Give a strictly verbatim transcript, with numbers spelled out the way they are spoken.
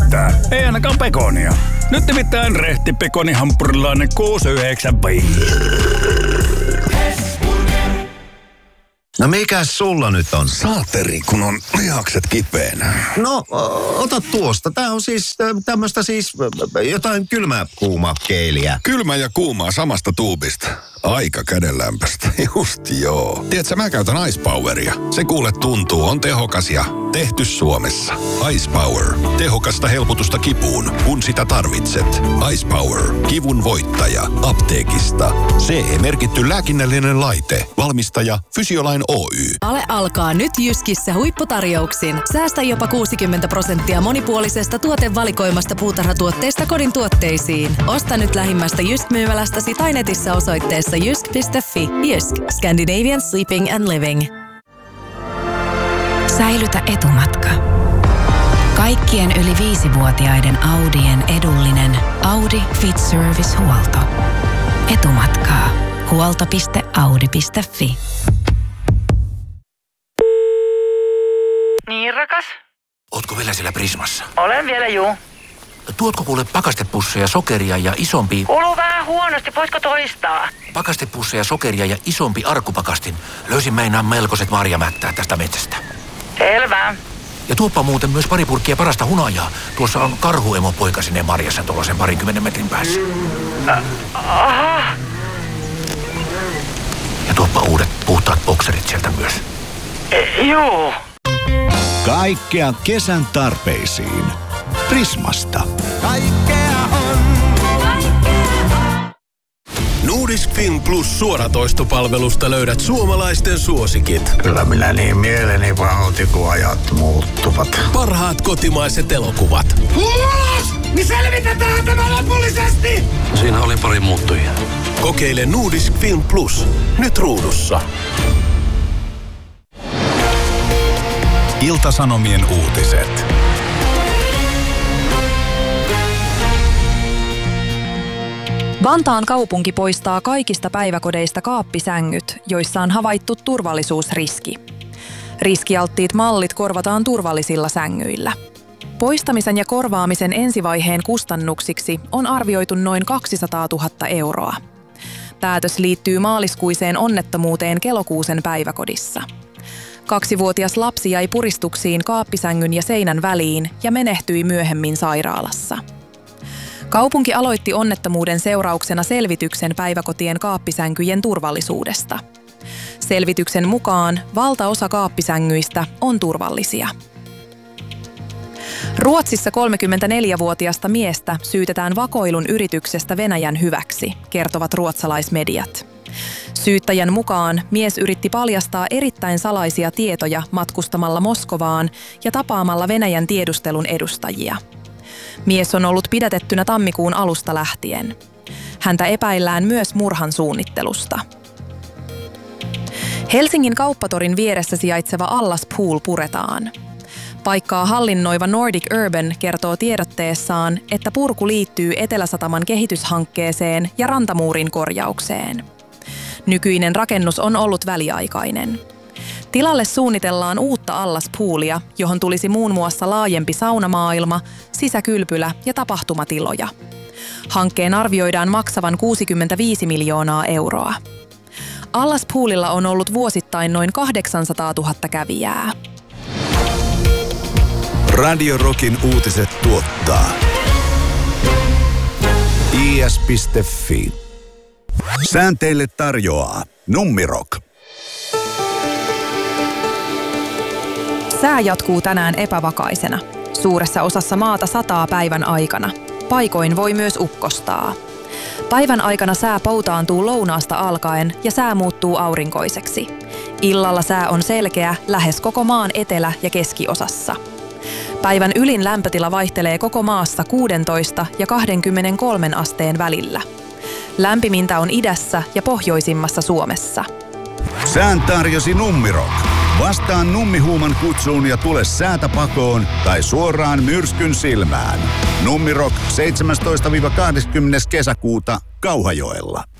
riittää. Ei ainakaan pekonia. Nyt nimittäin rehti pekonihampurilainen kuusi yhdeksän. No mikäs sulla nyt on? Saateri, kun on lihakset kipeänä. No, o- ota tuosta. Tää on siis tämmöstä siis jotain kylmää kuumaa keiliä. Kylmä ja kuumaa samasta tuubista. Aika kädenlämpöstä. Just joo. Tiedätkö, mä käytän Ice Poweria. Se kuule tuntuu, on tehokas ja tehty Suomessa. Ice Power. Tehokasta helpotusta kipuun, kun sitä tarvitset. Ice Power. Kivun voittaja. Apteekista. C E-merkitty lääkinnällinen laite. Valmistaja Fysiolain Oy. Ale alkaa nyt Jyskissä huipputarjouksin. Säästä jopa kuusikymmentä prosenttia monipuolisesta tuotevalikoimasta puutarhatuotteista kodin tuotteisiin. Osta nyt lähimmästä Jysk-myymälästäsi tai netissä osoitteessa jysk piste fi. Jysk. Scandinavian Sleeping and Living. Säilytä etumatka. Kaikkien yli viisivuotiaiden Audien edullinen Audi Fit Service-huolto. Etumatkaa. huolto piste audi piste fi. Niin, rakas? Ootko vielä siellä Prismassa? Olen vielä, juu. Tuotko kuule pakastepusseja, sokeria ja isompi... Kuuluu vähän huonosti, voitko toistaa? Pakastepusseja, sokeria ja isompi arkupakastin. Löysin meinaan melkoiset marjamättää tästä metsästä. Selvä. Ja tuoppa muuten myös pari purkkia parasta hunajaa. Tuossa on karhuemo poikasineen marjassa tuollaisen parinkymmenen metrin päässä. Äh, aha. Ja tuoppa uudet puhtaat bokserit sieltä myös. E, juu. Kaikkea kesän tarpeisiin. Prismasta. Kaikkea on. Nordisk Film Plus suoratoistopalvelusta löydät suomalaisten suosikit. Kyllä minä niin mieleni pahoitin, kun ajat muuttuvat. Parhaat kotimaiset elokuvat. Ulos! Niin selvitetään tämä lopullisesti! Siinä oli pari muuttujia. Kokeile Nordisk Film Plus. Nyt ruudussa. Ilta-Sanomien uutiset. Vantaan kaupunki poistaa kaikista päiväkodeista kaappisängyt, joissa on havaittu turvallisuusriski. Riskialttiit mallit korvataan turvallisilla sängyillä. Poistamisen ja korvaamisen ensivaiheen kustannuksiksi on arvioitu noin kaksisataatuhatta euroa. Päätös liittyy maaliskuiseen onnettomuuteen Kelokuusen päiväkodissa. Kaksivuotias lapsi jäi puristuksiin kaappisängyn ja seinän väliin ja menehtyi myöhemmin sairaalassa. Kaupunki aloitti onnettomuuden seurauksena selvityksen päiväkotien kaappisänkyjen turvallisuudesta. Selvityksen mukaan valtaosa kaappisängyistä on turvallisia. Ruotsissa kolmekymmentäneljävuotiasta miestä syytetään vakoilun yrityksestä Venäjän hyväksi, kertovat ruotsalaismediat. Syyttäjän mukaan mies yritti paljastaa erittäin salaisia tietoja matkustamalla Moskovaan ja tapaamalla Venäjän tiedustelun edustajia. Mies on ollut pidätettynä tammikuun alusta lähtien. Häntä epäillään myös murhan suunnittelusta. Helsingin kauppatorin vieressä sijaitseva Allas Pool puretaan. Paikkaa hallinnoiva Nordic Urban kertoo tiedotteessaan, että purku liittyy Eteläsataman kehityshankkeeseen ja rantamuurin korjaukseen. Nykyinen rakennus on ollut väliaikainen. Tilalle suunnitellaan uutta allaspoolia, johon tulisi muun muassa laajempi saunamaailma, sisäkylpylä ja tapahtumatiloja. Hankkeen arvioidaan maksavan kuusikymmentäviisi miljoonaa euroa. Allaspoolilla on ollut vuosittain noin kahdeksansataatuhatta kävijää. Radio Rockin uutiset tuottaa I S piste fi. Säänteille tarjoaa Nummirock. Sää jatkuu tänään epävakaisena. Suuressa osassa maata sataa päivän aikana. Paikoin voi myös ukkostaa. Päivän aikana sää poutaantuu lounaasta alkaen ja sää muuttuu aurinkoiseksi. Illalla sää on selkeä lähes koko maan etelä- ja keskiosassa. Päivän ylin lämpötila vaihtelee koko maassa kuusitoista ja kaksikymmentäkolme asteen välillä. Lämpimintä on idässä ja pohjoisimmassa Suomessa. Sään tarjosi Nummirock. Vastaan nummihuuman kutsuun ja tule säätä pakoon tai suoraan myrskyn silmään. Nummirock seitsemästoista kahdeskymmenes kesäkuuta Kauhajoella.